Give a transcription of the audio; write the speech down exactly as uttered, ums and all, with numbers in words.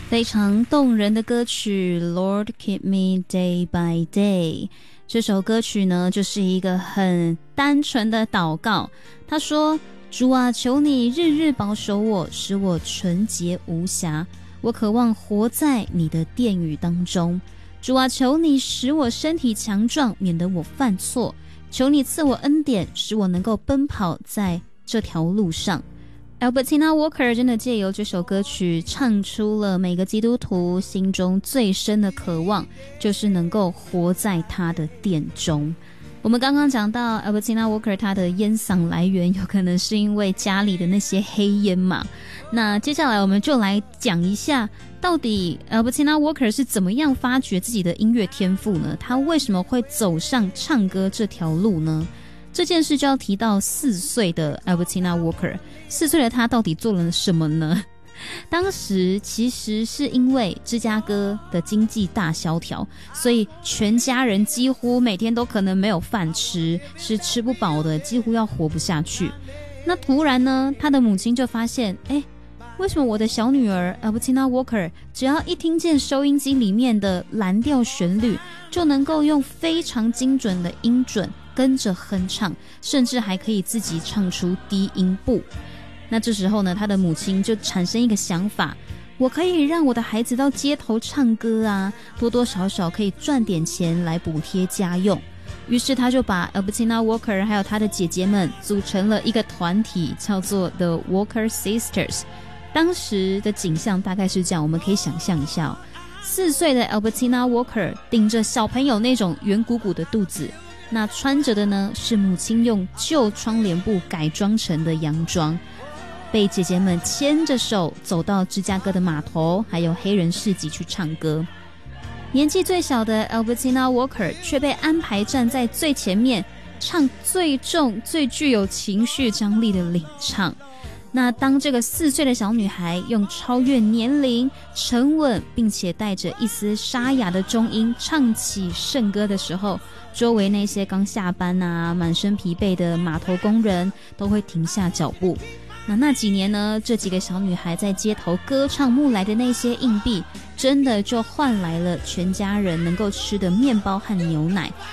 非常动人的歌曲 Lord Keep Me Day by Day。 这首歌曲呢就是一个很单纯的祷告，他说，主啊，求你日日保守我，使我纯洁无瑕，我渴望活在你的殿宇当中。主啊，求你使我身体强壮，免得我犯错，求你赐我恩典，使我能够奔跑在这条路上。Albertina Walker 真的借由这首歌曲唱出了每个基督徒心中最深的渴望，就是能够活在他的殿中。我们刚刚讲到 Albertina Walker 她的烟嗓来源有可能是因为家里的那些黑烟嘛，那接下来我们就来讲一下到底 Albertina Walker 是怎么样发掘自己的音乐天赋呢？她为什么会走上唱歌这条路呢？这件事就要提到四岁的 Albertina Walker。 四岁的她到底做了什么呢？当时其实是因为芝加哥的经济大萧条，所以全家人几乎每天都可能没有饭吃，是吃不饱的，几乎要活不下去。那突然呢，她的母亲就发现，诶，为什么我的小女儿 Albertina Walker 只要一听见收音机里面的蓝调旋律，就能够用非常精准的音准跟着哼唱，甚至还可以自己唱出低音部。那这时候呢，他的母亲就产生一个想法，我可以让我的孩子到街头唱歌啊，多多少少可以赚点钱来补贴家用。于是他就把 Albertina Walker 还有他的姐姐们组成了一个团体，叫做 The Walker Sisters。 当时的景象大概是这样，我们可以想象一下哦，四岁的 Albertina Walker 顶着小朋友那种圆鼓鼓的肚子，那穿着的呢是母亲用旧窗帘布改装成的洋装，被姐姐们牵着手走到芝加哥的码头还有黑人市集去唱歌。年纪最小的 Albertina Walker 却被安排站在最前面，唱最重最具有情绪张力的领唱。那当这个四岁的小女孩用超越年龄、沉稳并且带着一丝沙哑的中音唱起圣歌的时候，周围那些刚下班啊满身疲惫的码头工人都会停下脚步。那那几年呢，这几个小女孩在街头歌唱募来的那些硬币，真的就换来了全家人能够吃的面包和牛奶，